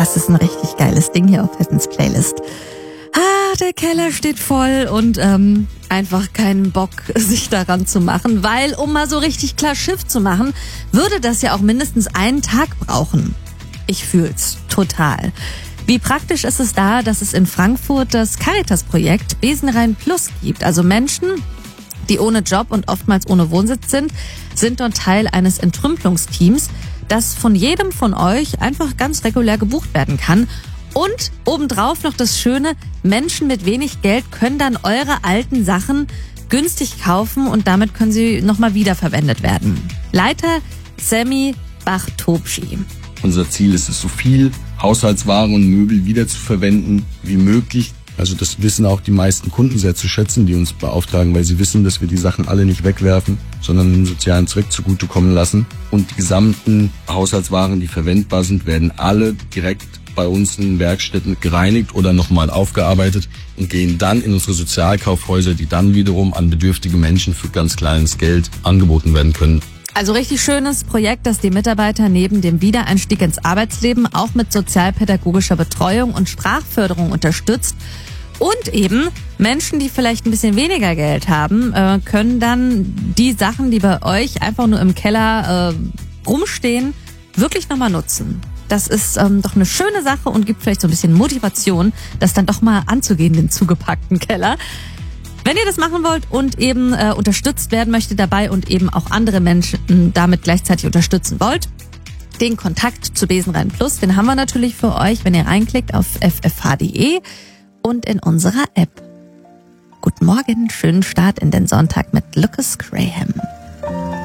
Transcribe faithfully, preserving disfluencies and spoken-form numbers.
Das ist ein richtig geiles Ding hier auf Heavens Playlist. Ah, der Keller steht voll und ähm, einfach keinen Bock, sich daran zu machen, weil, um mal so richtig klar Schiff zu machen, würde das ja auch mindestens einen Tag brauchen. Ich fühl's total. Wie praktisch ist es da, dass es in Frankfurt das Caritas-Projekt Besenrein Plus gibt. Also Menschen, die ohne Job und oftmals ohne Wohnsitz sind, sind dort Teil eines Entrümpelungsteams, das von jedem von euch einfach ganz regulär gebucht werden kann. Und obendrauf noch das Schöne, Menschen mit wenig Geld können dann eure alten Sachen günstig kaufen und damit können sie nochmal wiederverwendet werden. Leiter Sammy Bach-Tobschi. Unser Ziel ist es, so viel Haushaltswaren und Möbel wiederzuverwenden wie möglich. Also das wissen auch die meisten Kunden sehr zu schätzen, die uns beauftragen, weil sie wissen, dass wir die Sachen alle nicht wegwerfen, sondern einem sozialen Zweck zugutekommen lassen. Und die gesamten Haushaltswaren, die verwendbar sind, werden alle direkt bei uns in Werkstätten gereinigt oder nochmal aufgearbeitet und gehen dann in unsere Sozialkaufhäuser, die dann wiederum an bedürftige Menschen für ganz kleines Geld angeboten werden können. Also richtig schönes Projekt, das die Mitarbeiter neben dem Wiedereinstieg ins Arbeitsleben auch mit sozialpädagogischer Betreuung und Sprachförderung unterstützt. Und eben Menschen, die vielleicht ein bisschen weniger Geld haben, äh, können dann die Sachen, die bei euch einfach nur im Keller äh, rumstehen, wirklich nochmal nutzen. Das ist ähm, doch eine schöne Sache und gibt vielleicht so ein bisschen Motivation, das dann doch mal anzugehen, den zugepackten Keller. Wenn ihr das machen wollt und eben äh, unterstützt werden möchtet dabei und eben auch andere Menschen damit gleichzeitig unterstützen wollt, den Kontakt zu Besenrein Plus, den haben wir natürlich für euch, wenn ihr reinklickt auf f f h punkt d e und in unserer App. Guten Morgen, schönen Start in den Sonntag mit Lucas Graham.